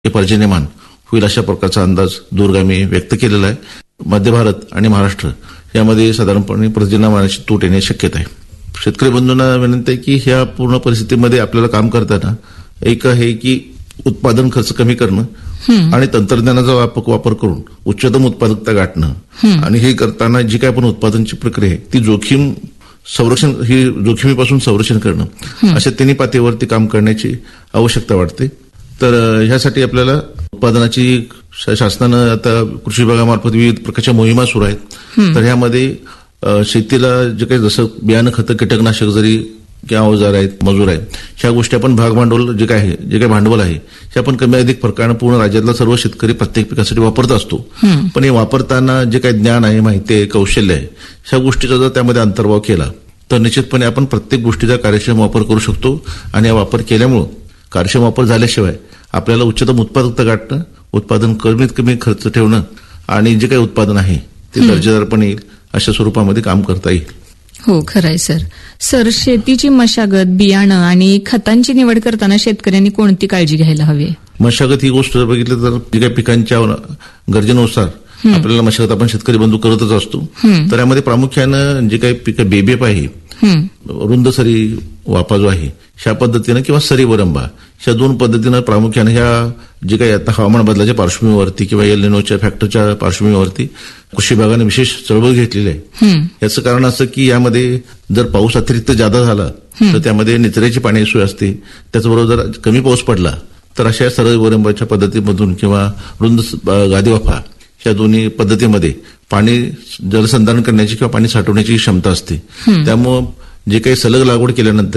हे पर्जन्यमान होईल अशा प्रकारचा अंदाज दूरगामी व्यक्त केलेला आहे. मध्य भारत आणि महाराष्ट्र यामध्ये साधारणपणे पर्जन्यमानाची तूट येण्याची शक्यता आहे. शेतकरी बंधूंना विनंती आहे की ह्या पूर्ण परिस्थितीमध्ये आपल्याला काम करताना एक आहे की उत्पादन खर्च कमी करणं आणि तंत्रज्ञानाचा वापर करून उच्चतम उत्पादकता गाठणं आणि हे करताना जी काय आपण उत्पादनाची प्रक्रिया आहे ती जोखमीपासून संरक्षण करणं अशा तिन्ही पातळीवरती काम करण्याची आवश्यकता वाटते. तर ह्यासाठी आपल्याला उत्पादनाची शासनानं आता कृषी विभागामार्फत विविध प्रकारच्या मोहिमा सुरू आहेत. तर ह्यामध्ये शेतीला जे काही जसं बियाणं खतं कीटकनाशक जरी किंवा अवजार आहेत मजूर आहेत ह्या गोष्टी आपण भांडवल जे काही भांडवल आहे हे आपण कमी अधिक फरकानं पूर्ण राज्यातला सर्व शेतकरी प्रत्येक पिकासाठी वापरत असतो. पण हे वापरताना जे काही ज्ञान आहे माहिती आहे कौशल्य आहे ह्या गोष्टीचा जर त्यामध्ये अंतर्भाव केला तर निश्चितपणे आपण प्रत्येक गोष्टीचा कार्यक्षम वापर करू शकतो. आणि हा वापर केल्यामुळं कार्यक्षम वापर झाल्याशिवाय आपल्याला उच्चतम उत्पादकता गाठणं, उत्पादन कमीत कमी खर्च ठेवणं आणि जे काही उत्पादन आहे ते दर्जेदारपणे येईल अशा स्वरूपामध्ये काम करता येईल. हो, खरंय सर. शेतीची मशागत, बियाणं आणि खतांची निवड करताना शेतकऱ्यांनी कोणती काळजी घ्यायला हवी? मशागत ही गोष्ट जर बघितलं तर जी काही पिकांच्या गरजेनुसार आपल्याला मशागत आपण शेतकरी बंधू करतच असतो. तर यामध्ये प्रामुख्यानं जे काही पिकं बेबेप आहे, रुंद सरी वापा जो आहे ह्या पद्धतीनं किंवा सरी वरंबा ह्या दोन पद्धतीनं प्रामुख्यानं ह्या जे काही आता हवामान बदलाच्या पार्श्वभूमीवरती किंवा एल निनोच्या फॅक्टरच्या पार्श्वभूमीवरती कृषी विभागाने विशेष चळवळ घेतलेली आहे. याचं कारण असं की यामध्ये जर पाऊस अतिरिक्त जादा झाला तर त्यामध्ये निचऱ्याची पाणी सोय असते. त्याचबरोबर जर कमी पाऊस पडला तर अशा सरळ वरंबाच्या पद्धतीमधून किंवा रुंद गादी वाफा या दोन्ही पद्धतीमध्ये पाणी जलसंधारण करण्याची किंवा पाणी साठवण्याची क्षमता असते. त्यामुळं जे काही सलग लागवड केल्यानंतर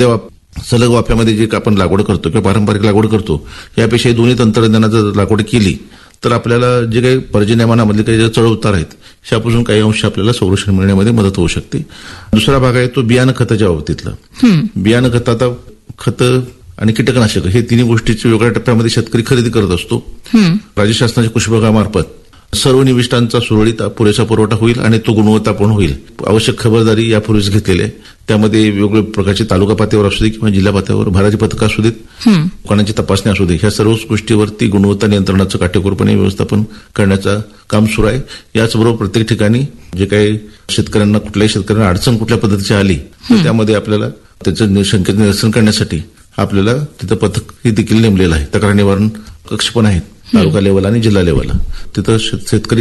सलग वाफ्यामध्ये जे आपण लागवड करतो किंवा पारंपरिक लागवड करतो यापेक्षा दोन्ही तंत्रज्ञानाचं लागवड केली तर आपल्याला जे काही पर्जन्यमानामधले काही चढउतार आहेत त्यापासून काही अंश आपल्याला संरक्षण मिळण्यामध्ये मदत होऊ शकते. दुसरा भाग आहे तो बियाणं खताच्या बाबतीतला. बियाणं खत आता खतं आणि कीटकनाशक हे तिन्ही गोष्टीची वेगळ्या टप्प्यामध्ये शेतकरी खरेदी करत असतो. राज्य शासनाच्या कृषी विभागामार्फत सर्व निविष्ठांचा सुरळीत पुरेसा पुरवठा होईल आणि तो गुणवत्तापूर्ण होईल. आवश्यक खबरदारी यापूर्वीच घेतलेली आहे. त्यामध्ये वेगवेगळ्या प्रकारचे तालुका पातळीवर असू दे किंवा जिल्हा पातळीवर भरारी पथकं असू देत, दुकानांची तपासणी असू दे, ह्या सर्व गोष्टीवरती गुणवत्ता नियंत्रणाचं काटेकोरपणे व्यवस्थापन करण्याचं काम सुरू आहे. याचबरोबर प्रत्येक ठिकाणी जे काही कुठल्याही शेतकऱ्यांना अडचण कुठल्या पद्धतीची आली तर त्यामध्ये आपल्याला त्याचं शंकेचं निरसन करण्यासाठी आपल्याला तिथं पथक देखील नेमलेलं आहे. तक्रार निवारण कक्ष पण आहेत तालुका लेवल आणि जिल्हा लेवलला. तिथं शेतकरी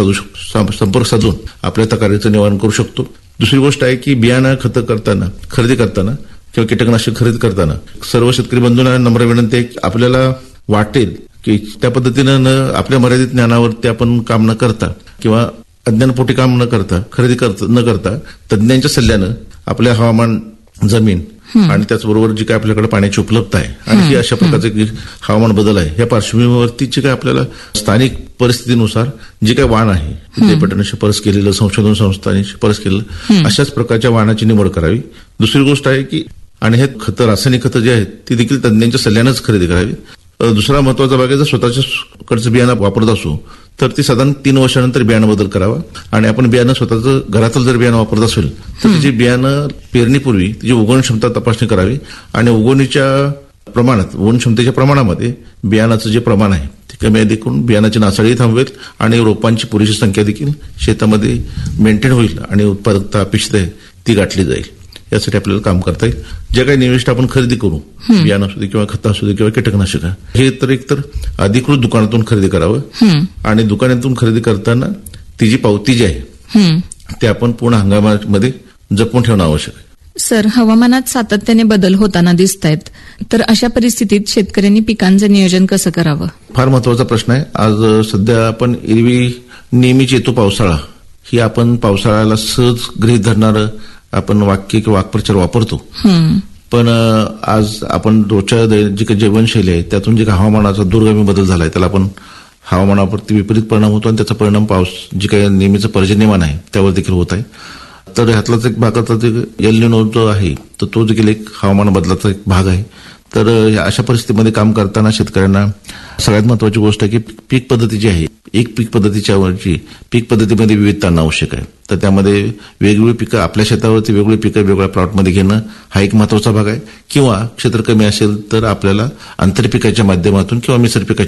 संपर्क साधून आपल्या तक्रारीचं निवारण करू शकतो. दुसरी गोष्ट आहे की बियाणं खतं खरेदी करताना किंवा कीटकनाशक खरेदी करताना सर्व शेतकरी बंधूंना नम्र विनंती आहे की आपल्याला वाटेल की त्या पद्धतीनं आपल्या मर्यादित ज्ञानावरती आपण काम न करता किंवा अज्ञानपोटी काम न करता तज्ञांच्या सल्ल्यानं आपल्या हवामान, जमीन आणि त्याचबरोबर जी काय आपल्याकडे पाण्याची उपलब्धता आहे आणि ही अशा प्रकारचे हवामान बदल आहे या पार्श्वभूमीवरती जे काय आपल्याला स्थानिक परिस्थितीनुसार जे काही वाण आहे विद्यापीठाने शिफारस केलेलं, संशोधन संस्थांनी शिफारस केलेलं अशाच प्रकारच्या वाणाची निवड करावी. दुसरी गोष्ट आहे की आणि हे खतं, रासायनिक खतं जे आहेत ती देखील तज्ञांच्या सल्ल्यानंच खरेदी करावी. दुसरा महत्वाचा भाग आहे जर स्वतःच्याकडचं बियाणं वापरत असो तर ती साधारण 3 वर्षानंतर बियाणं बदल करावा. आणि आपण बियाणं स्वतःचं घरातलं जर बियाणं वापरत असेल तर तिची बियाणं पेरणीपूर्वी तिची उगवण क्षमता तपासणी करावी आणि उगवण क्षमतेच्या प्रमाणामध्ये बियाणाचं जे प्रमाण आहे ते कमी अधिक करून बियाणाची नासाडी थांबवेल आणि रोपांची पुरेशी संख्या देखील शेतामध्ये मेंटेन होईल आणि उत्पादकता अपेक्षित आहे ती गाठली जाईल. यासाठी आपल्याला काम करता येईल. जे काही निविष्ठ आपण खरेदी करू, बियाणं असू दे किंवा खतं असू दे किंवा कीटकनाशक, हे तर एकतर अधिकृत दुकानातून खरेदी करावं आणि दुकानातून खरेदी करताना ती जी पावती जी आहे ते आपण पूर्ण हंगामामध्ये जपून ठेवणं आवश्यक आहे. सर, हवामानात सातत्याने बदल होताना दिसत आहेत, तर अशा परिस्थितीत शेतकऱ्यांनी पिकांचं नियोजन कसं करावं? फार महत्वाचा प्रश्न आहे. आज सध्या आपण एरवी नेहमीच येतो पावसाळा, ही आपण पावसाळ्याला सहज गृहीत धरणारं आपण वाक्य किंवा वाक्प्रचार वापरतो. पण आज आपण रोजच्या जी काही जीवनशैली आहे त्यातून जे काही हवामानाचा दूरगामी बदल झालाय त्याला आपण हवामानावरती विपरीत परिणाम होतो आणि त्याचा परिणाम पाऊस जे काही नेहमीचं पर्जन्यमान आहे त्यावर देखील होत आहे. तर ह्यातलाच एक भागाचा एल निनो जो आहे तर तो देखील एक हवामान बदलाचा एक भाग आहे. तर अशा परिस्थितीमध्ये काम करताना शेतकऱ्यांना सगळ्यात महत्वाची गोष्ट आहे की पीक पद्धती जी आहे, एक पीक पद्धतीच्या वरची पीक पद्धतीमध्ये विविधता आणणं आवश्यक आहे. तर त्यामध्ये वेगवेगळी पिकं आपल्या शेतावरती वेगवेगळी पिकं वेगवेगळ्या प्लॉटमध्ये घेणं हा एक महत्वाचा भाग आहे. किंवा क्षेत्र कमी असेल तर आपल्याला आंतरपिकाच्या माध्यमातून किंवा मिश्र पिकाच्या